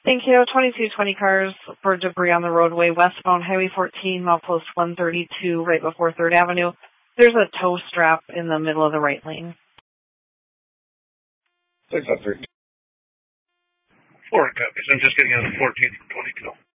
Thank you. 2220 cars for debris on the roadway westbound Highway 14, milepost 132, right before 3rd Avenue. There's a tow strap in the middle of the right lane. 6 up 3. 4 copies. I'm just getting on the 14th from 22.